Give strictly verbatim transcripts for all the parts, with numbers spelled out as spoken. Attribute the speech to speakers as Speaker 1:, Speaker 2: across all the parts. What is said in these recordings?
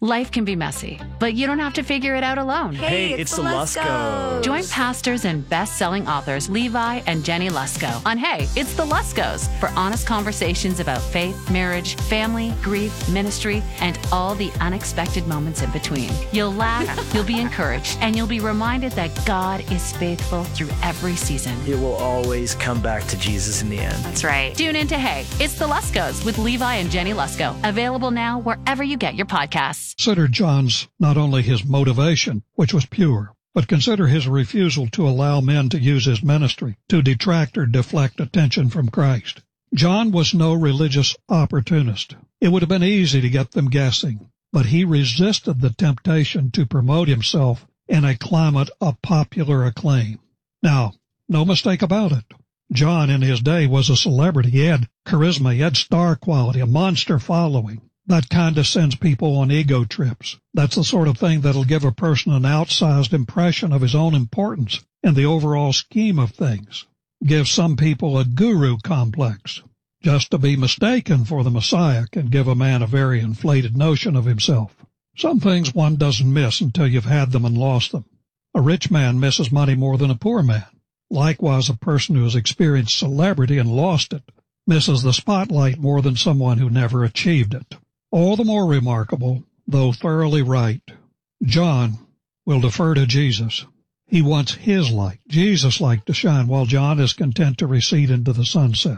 Speaker 1: Life can be messy, but you don't have to figure it out alone.
Speaker 2: Hey, hey it's, it's the Luskos.
Speaker 1: Join pastors and best-selling authors Levi and Jenny Lusko on Hey, It's the Luskos for honest conversations about faith, marriage, family, grief, ministry, and all the unexpected moments in between. You'll laugh, you'll be encouraged, and you'll be reminded that God is faithful through every season.
Speaker 2: It will always come back to Jesus in the end.
Speaker 1: That's right. Tune in to Hey, It's the Luskos with Levi and Jenny Lusko. Available now wherever you get your podcasts.
Speaker 3: Consider John's not only his motivation, which was pure, but consider his refusal to allow men to use his ministry to detract or deflect attention from Christ. John was no religious opportunist. It would have been easy to get them guessing, but he resisted the temptation to promote himself in a climate of popular acclaim. Now, no mistake about it. John in his day was a celebrity. He had charisma, he had star quality, a monster following. That kind of sends people on ego trips. That's the sort of thing that'll give a person an outsized impression of his own importance in the overall scheme of things. Give some people a guru complex. Just to be mistaken for the Messiah can give a man a very inflated notion of himself. Some things one doesn't miss until you've had them and lost them. A rich man misses money more than a poor man. Likewise, a person who has experienced celebrity and lost it misses the spotlight more than someone who never achieved it. All the more remarkable, though thoroughly right, John will defer to Jesus. He wants his light, Jesus' light, to shine, while John is content to recede into the sunset.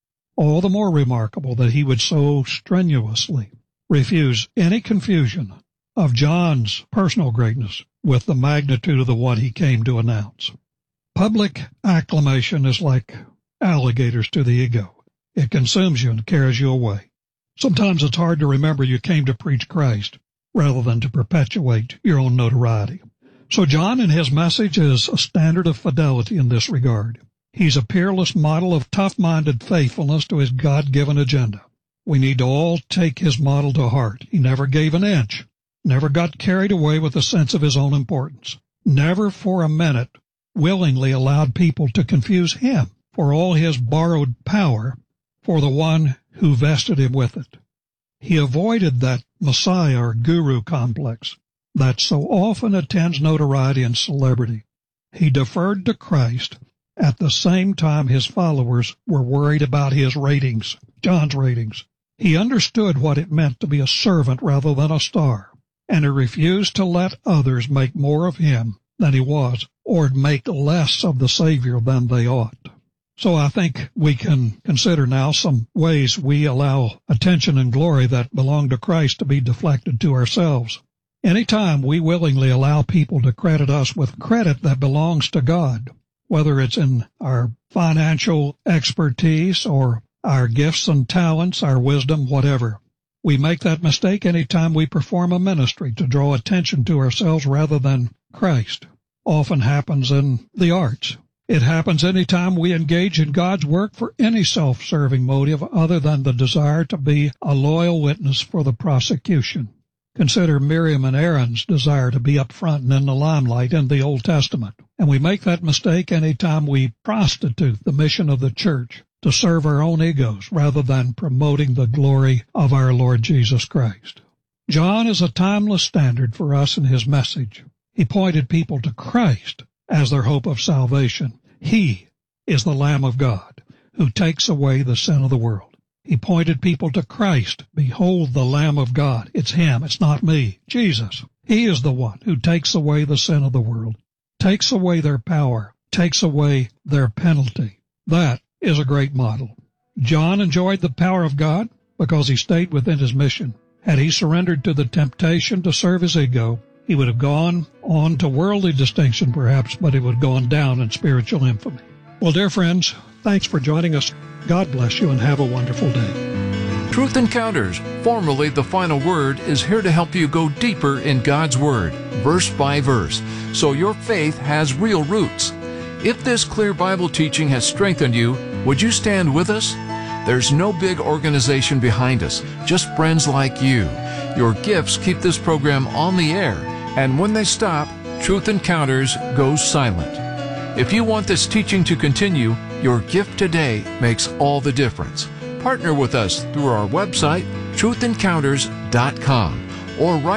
Speaker 3: All the more remarkable that he would so strenuously refuse any confusion of John's personal greatness with the magnitude of the one he came to announce. Public acclamation is like alligators to the ego. It consumes you and carries you away. Sometimes it's hard to remember you came to preach Christ rather than to perpetuate your own notoriety. So John in his message is a standard of fidelity in this regard. He's a peerless model of tough-minded faithfulness to his God-given agenda. We need to all take his model to heart. He never gave an inch, never got carried away with a sense of his own importance, never for a minute willingly allowed people to confuse him for all his borrowed power for the one who vested him with it. He avoided that Messiah or guru complex that so often attends notoriety and celebrity. He deferred to Christ at the same time his followers were worried about his ratings, John's ratings. He understood what it meant to be a servant rather than a star, and he refused to let others make more of him than he was, or make less of the Savior than they ought. So I think we can consider now some ways we allow attention and glory that belong to Christ to be deflected to ourselves. Anytime we willingly allow people to credit us with credit that belongs to God, whether it's in our financial expertise or our gifts and talents, our wisdom, whatever, we make that mistake anytime we perform a ministry to draw attention to ourselves rather than Christ. Often happens in the arts. It happens anytime we engage in God's work for any self-serving motive other than the desire to be a loyal witness for the prosecution. Consider Miriam and Aaron's desire to be up front and in the limelight in the Old Testament. And we make that mistake anytime we prostitute the mission of the church to serve our own egos rather than promoting the glory of our Lord Jesus Christ. John is a timeless standard for us in his message. He pointed people to Christ as their hope of salvation. He is the Lamb of God who takes away the sin of the world. He pointed people to Christ. Behold the Lamb of God. It's him. It's not me. Jesus. He is the one who takes away the sin of the world, takes away their power, takes away their penalty. That is a great model. John enjoyed the power of God because he stayed within his mission. Had he surrendered to the temptation to serve his ego, he would have gone on to worldly distinction perhaps, but he would have gone down in spiritual infamy. Well, dear friends, thanks for joining us. God bless you and have a wonderful day.
Speaker 4: Truth Encounters, formerly The Final Word, is here to help you go deeper in God's Word, verse by verse, so your faith has real roots. If this clear Bible teaching has strengthened you, would you stand with us? There's no big organization behind us, just friends like you. Your gifts keep this program on the air, and when they stop, Truth Encounters goes silent. If you want this teaching to continue, your gift today makes all the difference. Partner with us through our website, truth encounters dot com, or write